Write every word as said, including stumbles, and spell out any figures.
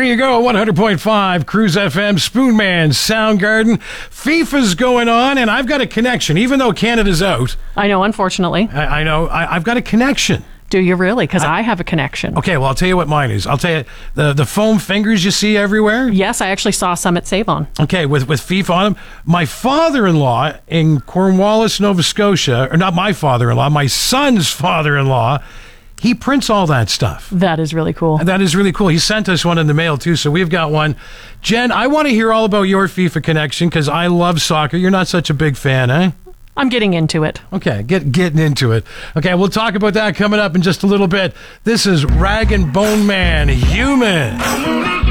There you go, one hundred point five Cruise F M, Spoonman, Soundgarden. FIFA's going on, and I've got a connection, even though Canada's out. I know, unfortunately. I, I know, I, I've got a connection. Do you really? Because I, I have a connection. Okay, well, I'll tell you what mine is. I'll tell you, the, the foam fingers you see everywhere? Yes, I actually saw some at Save-On. Okay, with, with FIFA on them. My father-in-law in Cornwallis, Nova Scotia, or not my father-in-law, my son's father-in-law, he prints all that stuff. That is really cool. And that is really cool. He sent us one in the mail, too, so we've got one. Jen, I want to hear all about your FIFA connection because I love soccer. You're not such a big fan, eh? I'm getting into it. Okay, get getting into it. Okay, we'll talk about that coming up in just a little bit. This is Rag and Bone Man, Human.